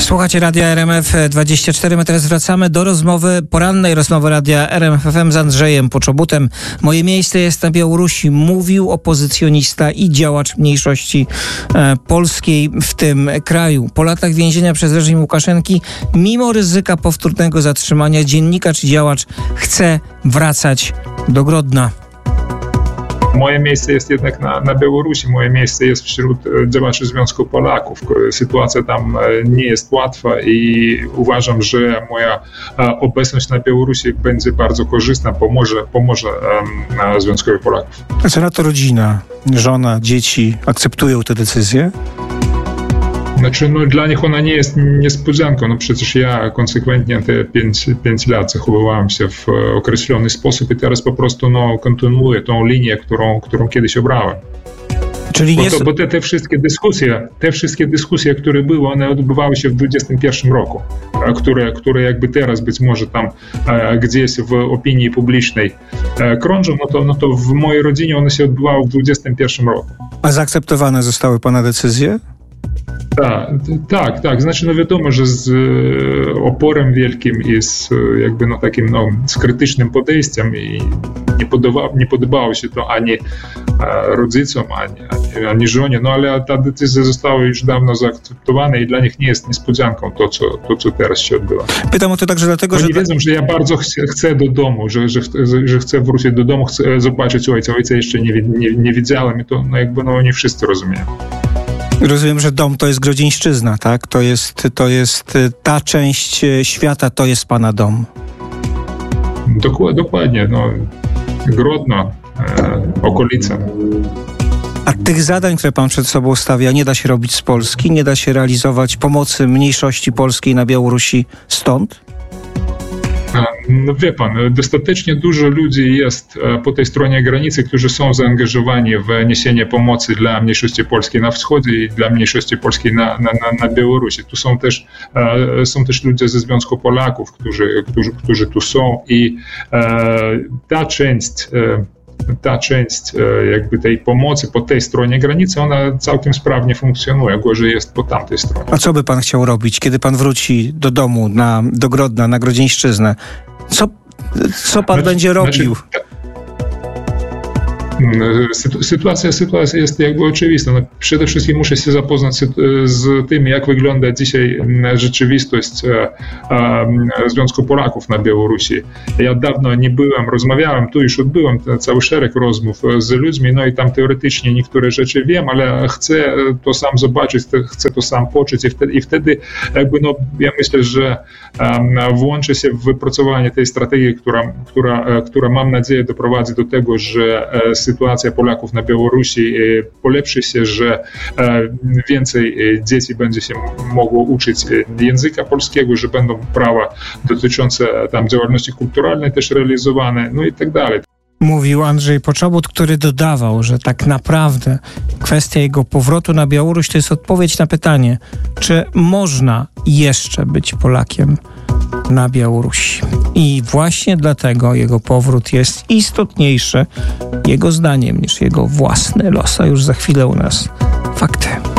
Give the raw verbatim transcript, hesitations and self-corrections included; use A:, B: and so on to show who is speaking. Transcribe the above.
A: Słuchacie Radia R M F dwadzieścia cztery. My teraz wracamy do rozmowy, porannej rozmowy Radia R M F F M z Andrzejem Poczobutem. Moje miejsce jest na Białorusi. Mówił opozycjonista i działacz mniejszości e, polskiej w tym kraju. Po latach więzienia przez reżim Łukaszenki, mimo ryzyka powtórnego zatrzymania, dziennikarz i działacz chce wracać do Grodna.
B: Moje miejsce jest jednak na, na Białorusi, moje miejsce jest wśród działaczy Związku Polaków. Sytuacja tam nie jest łatwa i uważam, że moja obecność na Białorusi będzie bardzo korzystna, pomoże, pomoże um, Związkowi Polaków.
A: A co na to rodzina, żona, dzieci akceptują tę decyzję?
B: Znaczy, no, dla nich ona nie jest niespodzianką. No przecież ja konsekwentnie te pięć, pięć lat zachowywałem się w określony sposób i teraz po prostu no, kontynuuję tą linię, którą, którą kiedyś obrałem.
A: Czyli
B: bo,
A: nie...
B: to, bo te, te wszystkie dyskusje, te wszystkie dyskusje, które były, one odbywały się w dwudziestym pierwszym roku, które, które jakby teraz być może tam e, gdzieś w opinii publicznej e, krążą, no to, no to w mojej rodzinie one się odbywały w dwudziestym pierwszym roku.
A: A zaakceptowane zostały pana decyzje?
B: Tak, tak, tak. Znaczy, no wiadomo, że z oporem wielkim i z jakby no takim no, z krytycznym podejściem i nie, podoba, nie podobało się to ani rodzicom, ani, ani, ani żonie, no ale ta decyzja została już dawno zaakceptowana i dla nich nie jest niespodzianką to, co, to, co teraz się odbywa.
A: Pytam o to także dlatego,
B: Oni
A: że...
B: Oni wiedzą, że ja bardzo chcę, chcę do domu, że, że, że chcę wrócić do domu, chcę zobaczyć ojca. Ojca jeszcze nie, nie, nie widziałem i to no, jakby no, nie wszyscy rozumieją.
A: Rozumiem, że dom to jest Grodzieńszczyzna, tak? To jest, to jest ta część świata, to jest pana dom.
B: Dokładnie, no, Grodno, e, okolica.
A: A tych zadań, które pan przed sobą stawia, nie da się robić z Polski? Nie da się realizować pomocy mniejszości polskiej na Białorusi stąd?
B: No wie pan, dostatecznie dużo ludzi jest po tej stronie granicy, którzy są zaangażowani w niesienie pomocy dla mniejszości polskiej na wschodzie i dla mniejszości polskiej na, na, na, na Białorusi. Tu są też, są też ludzie ze Związku Polaków, którzy, którzy, którzy tu są i ta część ta część jakby tej pomocy po tej stronie granicy, ona całkiem sprawnie funkcjonuje, gorzej jest po tamtej stronie.
A: A co by pan chciał robić, kiedy pan wróci do domu, na, do Grodna, na Grodzieńszczyznę? Co, co pan znaczy, będzie robił? Znaczy,
B: Sytuacja, sytuacja jest jakby oczywista. No, przede wszystkim muszę się zapoznać z tym, jak wygląda dzisiaj rzeczywistość Związku Polaków na Białorusi. Ja dawno nie byłem, rozmawiałem, tu już odbyłem cały szereg rozmów z ludźmi, no i tam teoretycznie niektóre rzeczy wiem, ale chcę to sam zobaczyć, chcę to sam poczuć i wtedy, i wtedy jakby no, ja myślę, że włączę się w wypracowanie tej strategii, która, która, która mam nadzieję doprowadzi do tego, że sytuacja Polaków na Białorusi polepszy się, że więcej dzieci będzie się mogło uczyć języka polskiego, że będą prawa dotyczące tam działalności kulturalnej też realizowane, no i tak dalej.
A: Mówił Andrzej Poczobut, który dodawał, że tak naprawdę kwestia jego powrotu na Białoruś to jest odpowiedź na pytanie, czy można jeszcze być Polakiem na Białorusi. I właśnie dlatego jego powrót jest istotniejszy, jego zdaniem, niż jego własny los. A już za chwilę u nas fakty.